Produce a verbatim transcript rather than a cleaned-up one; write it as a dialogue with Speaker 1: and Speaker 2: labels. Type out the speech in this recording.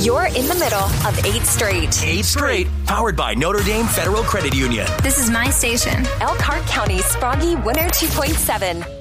Speaker 1: You're in the middle of Eight Straight.
Speaker 2: Eight Straight, powered by Notre Dame Federal Credit Union.
Speaker 3: This is my station.
Speaker 1: Elkhart County Sproggy one oh two point seven.